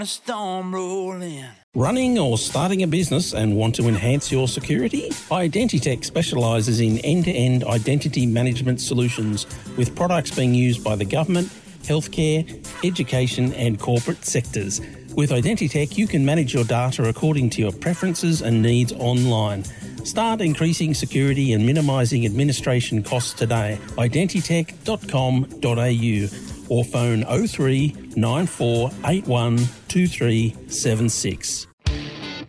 A storm rolling. Running or starting a business and want to enhance your security? Identitech specialises in end-to-end identity management solutions with products being used by the government, healthcare, education and corporate sectors. With Identitech, you can manage your data according to your preferences and needs online. Start increasing security and minimising administration costs today. Identitech.com.au or phone 03 9481 2376.